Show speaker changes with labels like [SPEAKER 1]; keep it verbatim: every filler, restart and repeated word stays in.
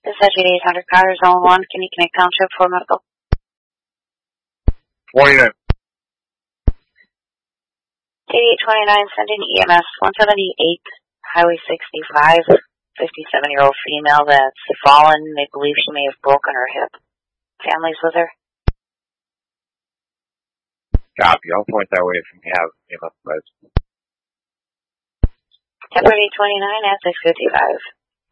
[SPEAKER 1] This is eight hundred Carter, Zone one. Can you connect Township for medical?
[SPEAKER 2] twenty-nine.
[SPEAKER 1] eighty-eight twenty-nine, sending E M S one seventy-eight, Highway sixty-five, fifty-seven-year-old female that's fallen. They believe she may have broken her hip. Families with her?
[SPEAKER 2] Copy. I'll point that way if you have E M S, guys.
[SPEAKER 1] Temporary eight twenty-nine, at six fifty-five.